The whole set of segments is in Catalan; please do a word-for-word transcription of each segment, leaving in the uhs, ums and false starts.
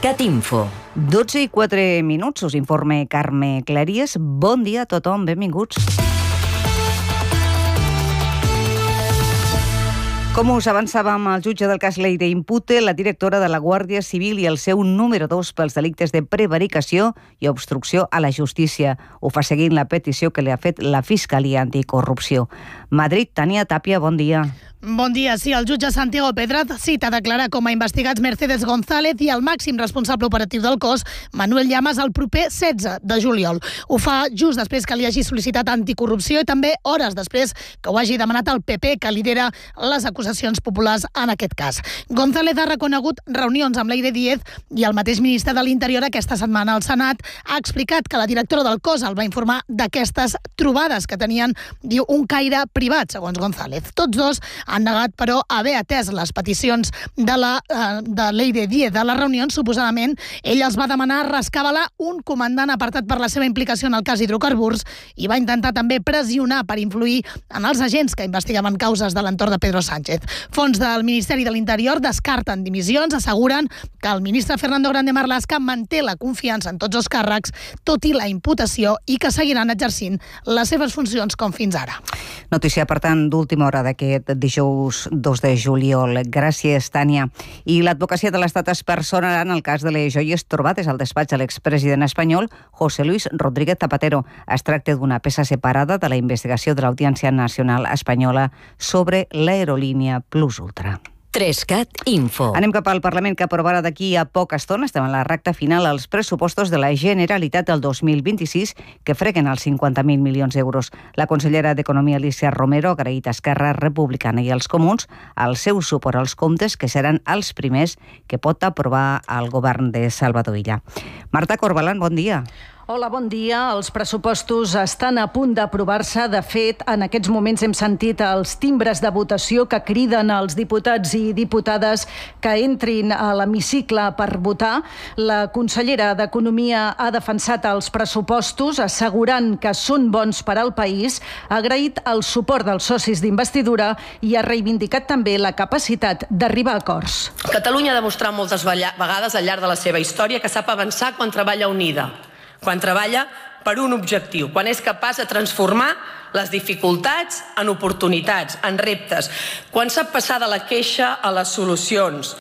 Trescat Info. dotze i quatre minuts, us informa Carme Claries. Bon dia a tothom, benvinguts. Com us avançàvem, el jutge del cas Lleida imputa la directora de la Guàrdia Civil i el seu número dos pels delictes de prevaricació i obstrucció a la justícia. Ho fa seguint la petició que li ha fet la Fiscalia Anticorrupció. Madrid, Tània Tàpia, bon dia. Bon dia. Sí, el jutge Santiago Pedraz cita a declarar com a investigats Mercedes González i el màxim responsable operatiu del cos, Manuel Llamas, el proper setze de juliol. Ho fa just després que li hagi sol·licitat anticorrupció i també hores després que ho hagi demanat el P P, que lidera les acusacions populars en aquest cas. González ha reconegut reunions amb Leire Díez i el mateix ministre de l'Interior aquesta setmana al Senat ha explicat que la directora del cos el va informar d'aquestes trobades que tenien, diu, un caire privat, segons González. Tots dos han negat, però, haver atès les peticions de la eh, de Leire Díez de les reunions. Suposadament, ell els va demanar rescabalar un comandant apartat per la seva implicació en el cas hidrocarburs i va intentar també pressionar per influir en els agents que investigaven causes de l'entorn de Pedro Sánchez. Fons del Ministeri de l'Interior descarten dimissions, asseguren que el ministre Fernando Grande Marlaska manté la confiança en tots els càrrecs, tot i la imputació, i que seguiran exercint les seves funcions com fins ara. Notícia, per tant, d'última hora d'aquest dijous dos de juliol. Gràcies, Tània. I l'advocacia de l'Estat es personarà en el cas de les joies trobades al despatx de l'expresident espanyol José Luis Rodríguez Zapatero. Es tracta d'una peça separada de la investigació de l'Audiència Nacional Espanyola sobre l'aerolínia Plus Ultra. Trescat Info. Anem cap al Parlament, que aprovarà d'aquí a poca estona, estem en la recta final, els pressupostos de la Generalitat del dos mil vint-i-sis, que freguen els cinquanta mil milions d'euros. La consellera d'Economia, Alícia Romero, ha agraït a Esquerra Republicana i als Comuns el seu suport als comptes, que seran els primers que pot aprovar el govern de Salvador Illa. Marta Corbalan, bon dia. Hola, bon dia. Els pressupostos estan a punt d'aprovar-se. De fet, en aquests moments hem sentit els timbres de votació que criden als diputats i diputades que entrin a l'hemicicle per votar. La consellera d'Economia ha defensat els pressupostos, assegurant que són bons per al país, ha agraït el suport dels socis d'investidura i ha reivindicat també la capacitat d'arribar a acords. Catalunya ha demostrat moltes vegades al llarg de la seva història que sap avançar quan treballa unida, quan treballa per un objectiu, quan és capaç de transformar les dificultats en oportunitats, en reptes, quan sap passar de la queixa a les solucions.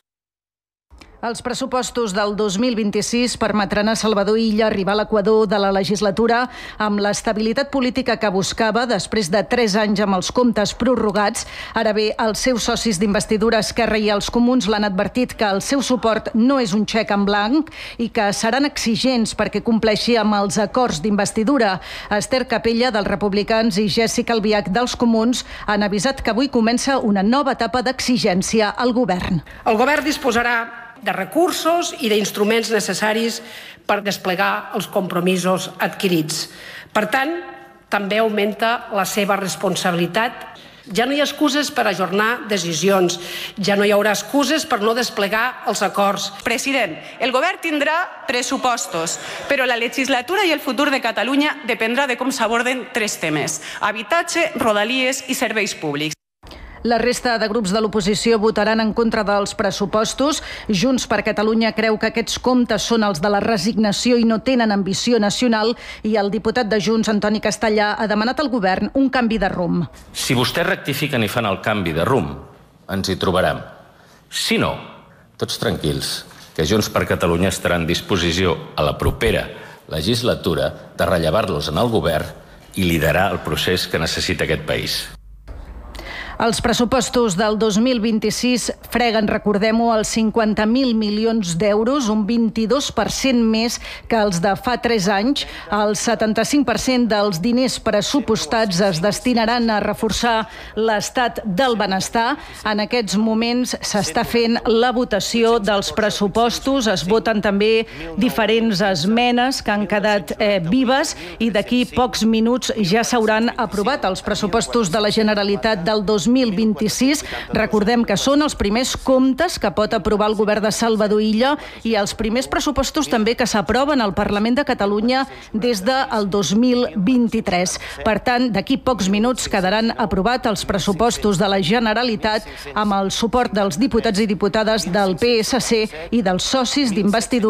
Els pressupostos del dos mil vint-i-sis permetran a Salvador Illa arribar a l'equador de la legislatura amb l'estabilitat política que buscava després de tres anys amb els comptes prorrogats. Ara bé, els seus socis d'investidura, Esquerra i els Comuns, l'han advertit que el seu suport no és un xec en blanc i que seran exigents perquè compleixi amb els acords d'investidura. Esther Capella, dels Republicans, i Jessica Albiach, dels Comuns, han avisat que avui comença una nova etapa d'exigència al govern. El govern disposarà de recursos i d'instruments necessaris per desplegar els compromisos adquirits. Per tant, també augmenta la seva responsabilitat. Ja no hi ha excuses per ajornar decisions, ja no hi haurà excuses per no desplegar els acords. President, el govern tindrà pressupostos, però la legislatura i el futur de Catalunya dependrà de com s'aborden tres temes: habitatge, rodalies i serveis públics. La resta de grups de l'oposició votaran en contra dels pressupostos. Junts per Catalunya creu que aquests comptes són els de la resignació i no tenen ambició nacional, i el diputat de Junts, Antoni Castellà, ha demanat al govern un canvi de rumb. Si vostès rectifiquen i fan el canvi de rumb, ens hi trobarem. Si no, tots tranquils, que Junts per Catalunya estarà en disposició a la propera legislatura de rellevar-los en el govern i liderar el procés que necessita aquest país. Els pressupostos del dos mil vint-i-sis freguen, recordem-ho, els cinquanta mil milions d'euros, un vint-i-dos per cent més que els de fa tres anys. El setanta-cinc per cent dels diners pressupostats es destinaran a reforçar l'estat del benestar. En aquests moments s'està fent la votació dels pressupostos, es voten també diferents esmenes que han quedat eh, vives i d'aquí pocs minuts ja s'hauran aprovat els pressupostos de la Generalitat del dos mil vint-i-sis. Recordem que són els primers comptes que pot aprovar el govern de Salvador Illa i els primers pressupostos també que s'aproven al Parlament de Catalunya des del dos mil vint-i-tres. Per tant, d'aquí pocs minuts quedaran aprovats els pressupostos de la Generalitat amb el suport dels diputats i diputades del P S C i dels socis d'investidura